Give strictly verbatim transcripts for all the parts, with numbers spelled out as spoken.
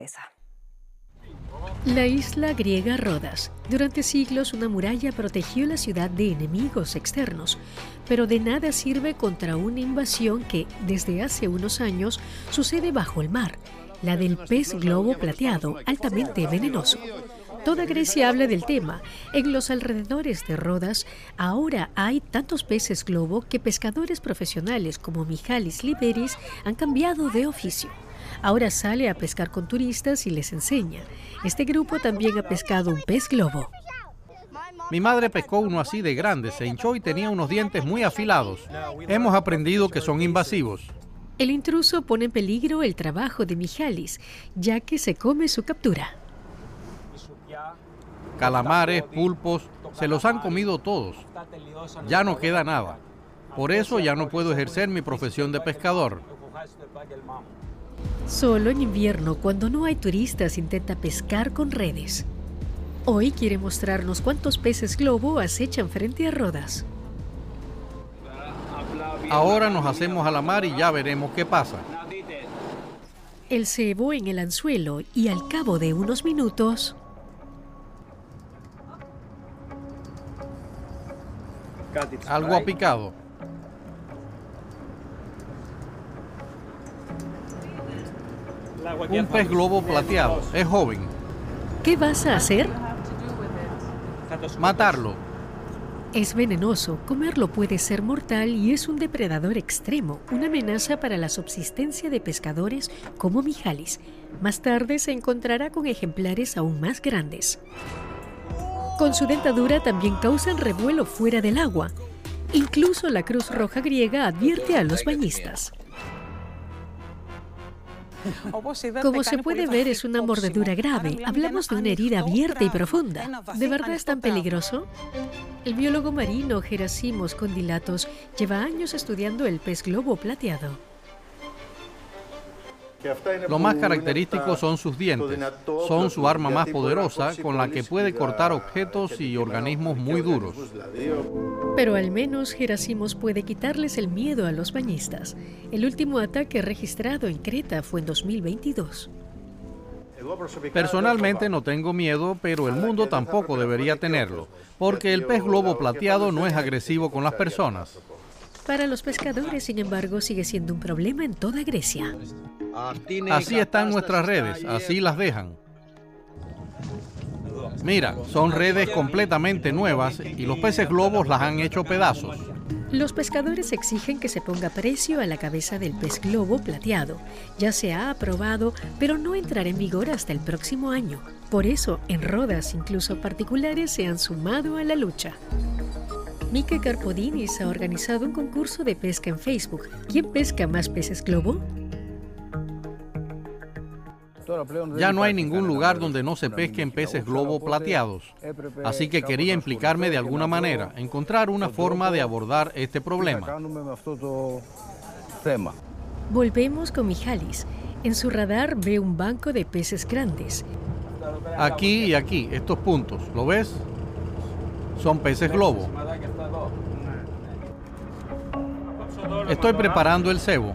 Esa. La isla griega Rodas. Durante siglos una muralla protegió la ciudad de enemigos externos, pero de nada sirve contra una invasión que, desde hace unos años, sucede bajo el mar, la del pez globo plateado, altamente venenoso. Toda Grecia habla del tema. En los alrededores de Rodas ahora hay tantos peces globo que pescadores profesionales como Michalis Liberis han cambiado de oficio. Ahora sale a pescar con turistas y les enseña. Este grupo también ha pescado un pez globo. Mi madre pescó uno así de grande, se hinchó y tenía unos dientes muy afilados. Hemos aprendido que son invasivos. El intruso pone en peligro el trabajo de Michalis, ya que se come su captura. Calamares, pulpos, se los han comido todos. Ya no queda nada. Por eso ya no puedo ejercer mi profesión de pescador. Solo en invierno, cuando no hay turistas, intenta pescar con redes. Hoy quiere mostrarnos cuántos peces globo acechan frente a Rodas. Ahora nos hacemos a la mar y ya veremos qué pasa. El cebo en el anzuelo y al cabo de unos minutos... Algo ha picado. Un pez globo plateado. Es joven. ¿Qué vas a hacer? Matarlo. Es venenoso, comerlo puede ser mortal y es un depredador extremo, una amenaza para la subsistencia de pescadores como Michalis. Más tarde se encontrará con ejemplares aún más grandes. Con su dentadura también causan revuelo fuera del agua. Incluso la Cruz Roja griega advierte a los bañistas. Como se puede ver, es una mordedura grave. Hablamos de una herida abierta y profunda. ¿De verdad es tan peligroso? El biólogo marino Gerasimos Kondilatos lleva años estudiando el pez globo plateado. Lo más característico son sus dientes. Son su arma más poderosa con la que puede cortar objetos y organismos muy duros. Pero al menos Gerasimos puede quitarles el miedo a los bañistas. El último ataque registrado en Creta fue en dos mil veintidós. Personalmente no tengo miedo, pero el mundo tampoco debería tenerlo, porque el pez globo plateado no es agresivo con las personas. Para los pescadores, sin embargo, sigue siendo un problema en toda Grecia. Así están nuestras redes, así las dejan. Mira, son redes completamente nuevas y los peces globos las han hecho pedazos. Los pescadores exigen que se ponga precio a la cabeza del pez globo plateado. Ya se ha aprobado, pero no entrará en vigor hasta el próximo año. Por eso, en Rodas, incluso particulares se han sumado a la lucha. Mike Carpodinis ha organizado un concurso de pesca en Facebook. ¿Quién pesca más peces globo? Ya no hay ningún lugar donde no se pesquen peces globo plateados. Así que quería implicarme de alguna manera, encontrar una forma de abordar este problema. Volvemos con Michalis. En su radar ve un banco de peces grandes. Aquí y aquí, estos puntos, ¿lo ves? Son peces globo. Estoy preparando el cebo.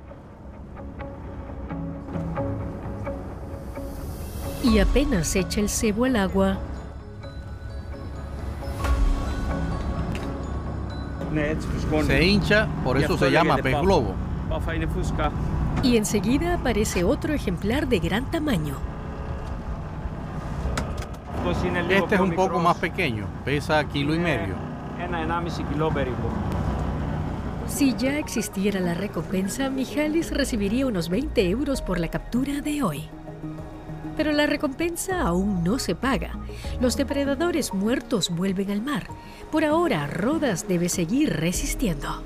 Y apenas echa el cebo al agua, se hincha, por eso se llama pez globo. Y enseguida aparece otro ejemplar de gran tamaño. Este es un poco más pequeño, pesa kilo y medio. Si ya existiera la recompensa, Michalis recibiría unos veinte euros por la captura de hoy. Pero la recompensa aún no se paga. Los depredadores muertos vuelven al mar. Por ahora, Rodas debe seguir resistiendo.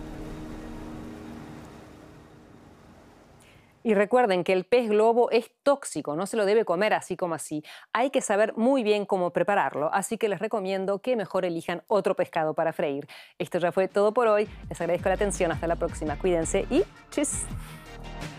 Y recuerden que el pez globo es tóxico, no se lo debe comer así como así. Hay que saber muy bien cómo prepararlo, así que les recomiendo que mejor elijan otro pescado para freír. Esto ya fue todo por hoy. Les agradezco la atención. Hasta la próxima. Cuídense y ¡tschüss!